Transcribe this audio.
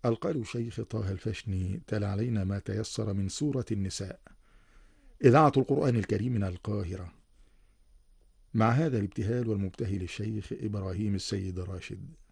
القارئ الشيخ طه الفشني تلا علينا ما تيسر من سورة النساء، إذاعة القرآن الكريم من القاهرة، مع هذا الابتهال والمبتهل الشيخ إبراهيم السيد راشد.